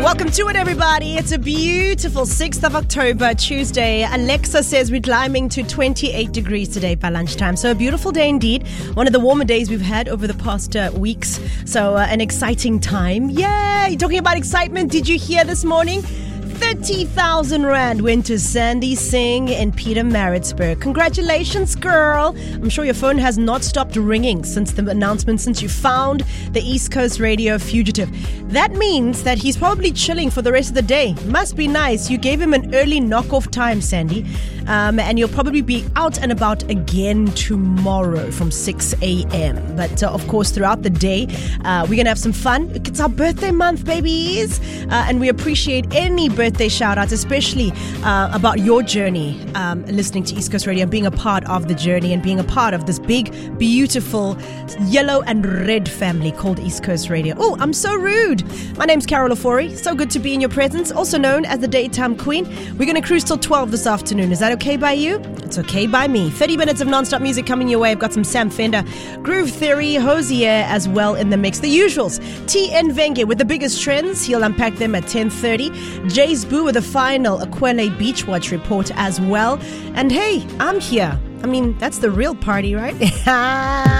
Welcome to it, everybody. It's a beautiful 6th of October, Tuesday. Alexa says we're climbing to 28 degrees today by lunchtime. So a beautiful day indeed. One of the warmer days we've had over the past weeks. So an exciting time. Yay! Talking about excitement, did you hear this morning? 30,000 Rand went to Sandy Singh in Pietermaritzburg. Congratulations, girl. I'm sure your phone has not stopped ringing since the announcement, since you found the East Coast Radio fugitive. That means that he's probably chilling for the rest of the day. Must be nice. You gave him an early knockoff time, Sandy. And you'll probably be out and about again tomorrow from 6 a.m. But of course, throughout the day, we're going to have some fun. It's our birthday month, babies. And we appreciate any birthday shout outs, especially about your journey, listening to East Coast Radio, being a part of the journey and being a part of this big, beautiful yellow and red family called East Coast Radio. Oh, I'm so rude. My name's Carol Ofori. So good to be in your presence, also known as the Daytime Queen. We're going to cruise till 12 this afternoon. Is that okay by you? It's okay by me. 30 minutes of non-stop music coming your way. I've got some Sam Fender, Groove Theory, Hosier as well in the mix. The usuals. TN Venge with the biggest trends. He'll unpack them at 10:30. Jay's Boo with the final Aquele Beach Watch report as well. And hey, I'm here. I mean, that's the real party, right?